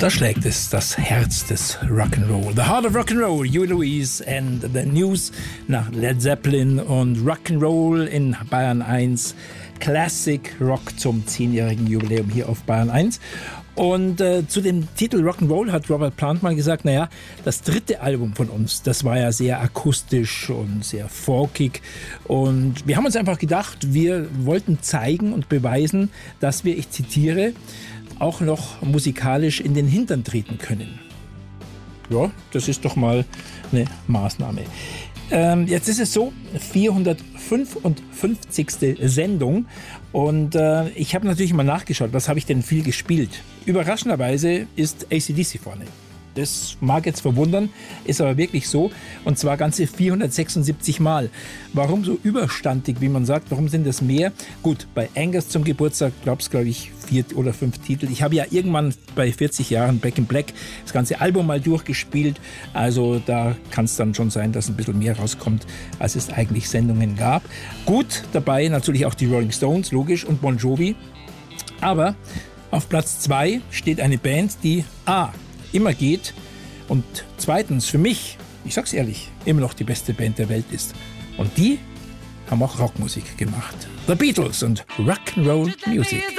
Und da schlägt es das Herz des Rock'n'Roll. The Heart of Rock'n'Roll, Huey Lewis and the News nach Led Zeppelin und Rock'n'Roll in Bayern 1. Classic Rock zum 10-jährigen Jubiläum hier auf Bayern 1. Und zu dem Titel Rock'n'Roll hat Robert Plant mal gesagt, naja, das dritte Album von uns, das war ja sehr akustisch und sehr folkig. Und wir haben uns einfach gedacht, wir wollten zeigen und beweisen, dass wir, ich zitiere, auch noch musikalisch in den Hintern treten können. Ja, das ist doch mal eine Maßnahme. Jetzt ist es so, 455. Sendung und ich habe natürlich mal nachgeschaut, was habe ich denn viel gespielt. Überraschenderweise ist AC/DC vorne. Das mag jetzt verwundern, ist aber wirklich so. Und zwar ganze 476 Mal. Warum so überstandig, wie man sagt? Warum sind das mehr? Gut, bei Angus zum Geburtstag glaube ich 4 oder 5 Titel. Ich habe ja irgendwann bei 40 Jahren Back in Black das ganze Album mal durchgespielt. Also da kann es dann schon sein, dass ein bisschen mehr rauskommt, als es eigentlich Sendungen gab. Gut, dabei natürlich auch die Rolling Stones, logisch, und Bon Jovi. Aber auf Platz 2 steht eine Band, die immer geht und zweitens für mich, ich sag's ehrlich, immer noch die beste Band der Welt ist. Und die haben auch Rockmusik gemacht. The Beatles und Rock'n'Roll Music.